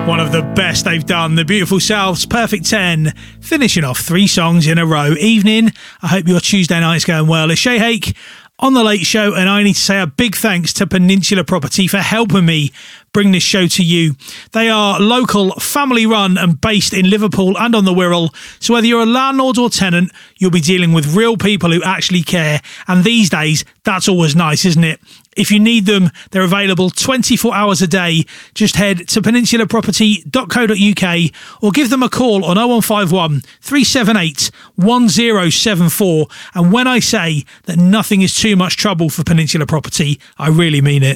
One of the best they've done, the Beautiful Selves, Perfect 10, finishing off 3 songs in a row. Evening, I hope your Tuesday night's going well. It's Shay Hake on The Late Show, and I need to say a big thanks to Peninsula Property for helping me bring this show to you. They are local, family run and based in Liverpool and on the Wirral. So whether you're a landlord or tenant, you'll be dealing with real people who actually care. And these days, that's always nice, isn't it? If you need them, they're available 24 hours a day. Just head to peninsulaproperty.co.uk or give them a call on 0151 378 1074. And when I say that nothing is too much trouble for Peninsula Property, I really mean it.